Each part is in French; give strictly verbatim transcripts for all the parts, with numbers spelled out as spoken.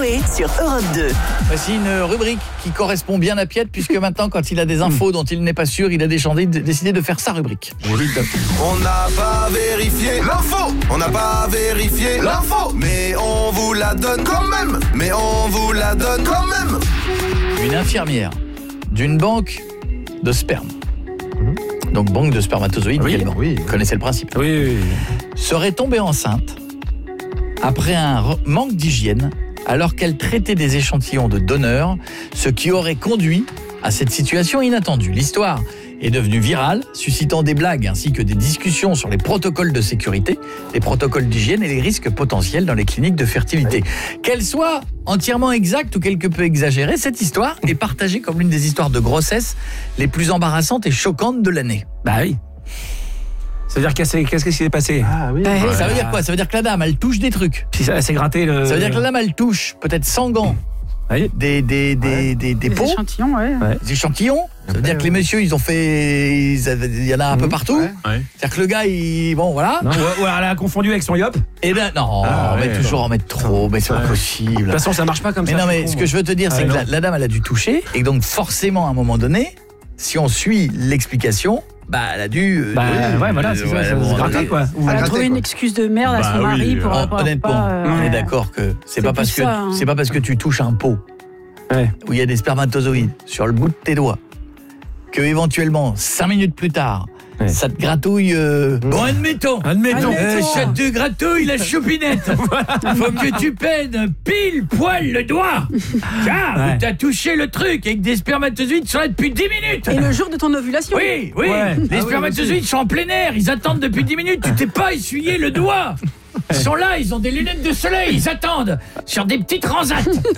Coé sur Europe deux. Voici une rubrique qui correspond bien à Piette, puisque maintenant, quand il a des infos dont il n'est pas sûr, il a décidé de faire sa rubrique. On n'a pas vérifié l'info, on n'a pas vérifié l'info, mais on vous la donne quand même, mais on vous la donne quand même. Une infirmière d'une banque de sperme, donc banque de spermatozoïdes oui, également, oui. vous connaissez le principe, Oui, oui, oui. serait tombée enceinte après un re- manque d'hygiène alors qu'elle traitait des échantillons de donneurs, ce qui aurait conduit à cette situation inattendue. L'histoire est devenue virale, suscitant des blagues ainsi que des discussions sur les protocoles de sécurité, les protocoles d'hygiène et les risques potentiels dans les cliniques de fertilité. Qu'elle soit entièrement exacte ou quelque peu exagérée, cette histoire est partagée comme l'une des histoires de grossesse les plus embarrassantes et choquantes de l'année. Bah oui. Ça veut dire qu'est-ce qu'est-ce qui s'est passé? Ah oui. Ouais. Ça veut dire quoi? Ça veut dire que la dame, elle touche des trucs. Si ça s'est gratté le... Ça veut dire que la dame, elle touche, peut-être sans gants, Oui. des, des, des, Ouais. des, des Des pots, échantillons, ouais. Ouais. des échantillons. Ça veut dire que les messieurs, ils ont fait... ils avaient- Il y en a un peu partout. Ouais. C'est-à-dire que le gars, il... Bon, voilà. Non, ouais, ouais, elle a confondu avec son yop. De Et là, non, Ah, mais ouais, toujours en mettre trop, mais c'est pas possible. toute façon, ça marche pas comme Mais ça. non, je mais comprends, ce que je veux te dire, Ah, c'est que non. la, la dame, elle a dû toucher. Et donc, forcément, à un moment donné, si on suit l'explication, bah, elle a dû... euh, Bah oui, ouais, voilà, euh, c'est ouais, ça, ça bon, se grattait, euh, quoi. Elle a gratter, trouvé une quoi. excuse de merde à Bah son oui, mari pour Oh, avoir honnêtement, pas, euh, on est ouais. d'accord que c'est C'est pas plus parce que ça, hein. c'est pas parce que tu touches un pot Ouais. où il y a des spermatozoïdes sur le bout de tes doigts que éventuellement cinq minutes plus tard Ouais. ça te gratouille euh... bon, admettons Admettons. Euh, ça te gratouille la choupinette. Faut que tu peines pile poil le doigt. Tiens, Ouais. t'as touché le truc avec des spermatozoïdes sont là depuis dix minutes. Et le jour de ton ovulation. Oui, oui, Ouais. les Ah oui, spermatozoïdes sont en plein air, ils attendent depuis dix minutes, tu t'es pas essuyé le doigt. Ils sont là, ils ont des lunettes de soleil, ils attendent sur des petits transats.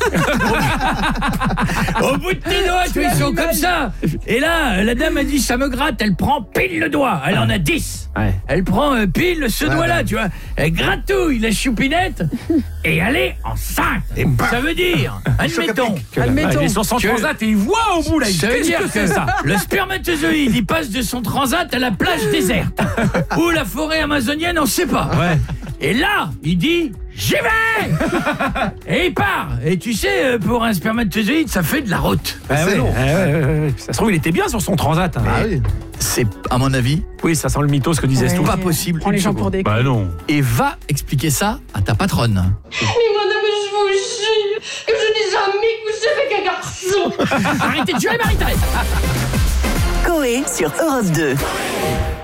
Au bout de tes doigts, tu ils sont comme ça. Et là, la dame a dit ça me gratte, elle prend pile le doigt. Elle en a dix. Ouais. Elle prend euh, pile ce Ouais, doigt-là, ouais. tu vois. Elle gratouille la choupinette et elle est enceinte. Ça veut dire, admettons, Que- Admettons. Ouais, il est sur son Que- transat et il voit au bout là. ça veut Qu'est-ce dire que que c'est ça? le spermatozoïde, il passe de son transat à la plage déserte ou la forêt amazonienne, on sait pas. Ouais. Et là, il dit j'y vais. Et il part. Et tu sais, euh, pour un spermatozoïde, ça fait de la route. Ah c'est ouais, long. ouais, ouais, ouais, ouais. Ça se trouve, il était bien sur son transat. hein. Ah oui. C'est, à mon avis, Oui, ça sent le mytho, ce que disait Ouais. Stouff. pas possible. Prends une les gens seconde. pour des Bah non. Et va expliquer ça à ta patronne. Mais madame, je vous jure que je n'ai jamais couché avec un garçon. Arrêtez de jurer, Marie-Thérèse. Coé sur Europe deux.